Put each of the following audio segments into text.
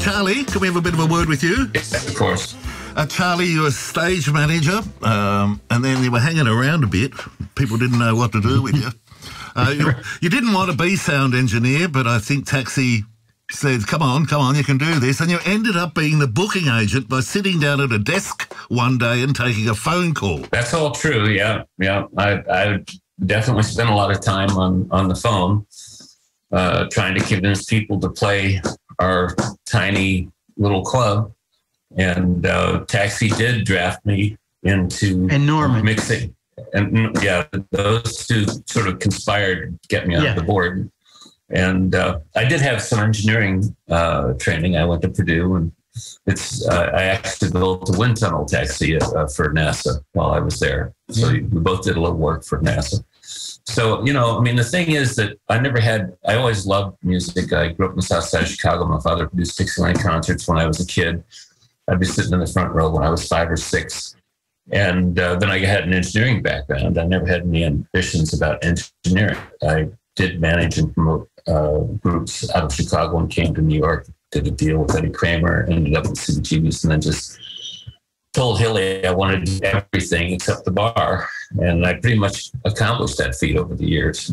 Charlie, can we have a bit of a word with you? Yes, of course. Charlie, you're a stage manager, and then you were hanging around a bit. People didn't know what to do with you. You didn't want to be sound engineer, but I think Taxi said, come on, you can do this. And you ended up being the booking agent by sitting down at a desk one day and taking a phone call. That's all true, yeah. I definitely spent a lot of time on the phone trying to convince people to play our tiny little club. And Taxi did draft me into mixing. And yeah, those two sort of conspired to get me on the board. And I did have some engineering training. I went to Purdue, and I actually built a wind tunnel taxi for NASA while I was there. So we both did a little work for NASA. So, the thing is that I always loved music. I grew up in the south side of Chicago. My father produced Dixieland concerts when I was a kid. I'd be sitting in the front row when I was 5 or 6. And then I had an engineering background. I never had any ambitions about engineering. I did manage and promote groups out of Chicago and came to New York, did a deal with Eddie Kramer, ended up with CBGBs, and then just told Hilly I wanted to do everything except the bar. And I pretty much accomplished that feat over the years.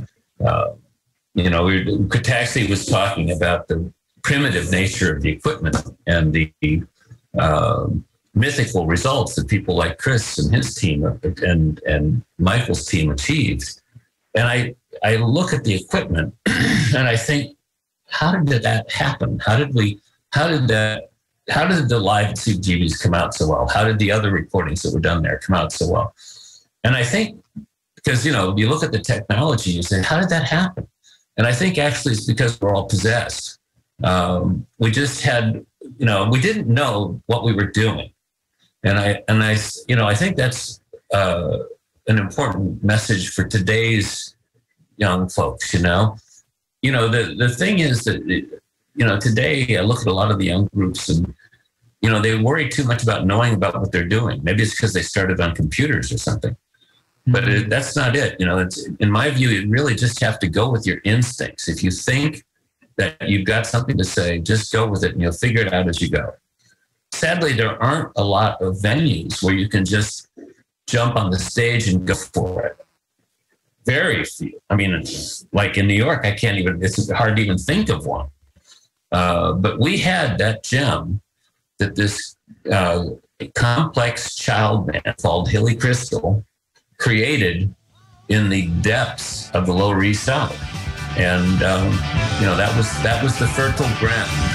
Taxi was talking about the primitive nature of the equipment and the mythical results that people like Chris and his team and Michael's team achieved. And I look at the equipment and I think, how did that happen? How did the live CBGBs come out so well? How did the other recordings that were done there come out so well? And I think because, you look at the technology, you say, how did that happen? And I think actually it's because we're all possessed. We just had, we didn't know what we were doing. And I think that's an important message for today's young folks, The thing is that, today I look at a lot of the young groups and, they worry too much about knowing about what they're doing. Maybe it's because they started on computers or something. But that's not it. It's, in my view, you really just have to go with your instincts. If you think that you've got something to say, just go with it and you'll figure it out as you go. Sadly, there aren't a lot of venues where you can just jump on the stage and go for it. Very few. Like in New York, it's hard to even think of one. But we had that gem that this complex child band called Hilly Crystal created in the depths of the Lower East Side. And, that was the fertile ground.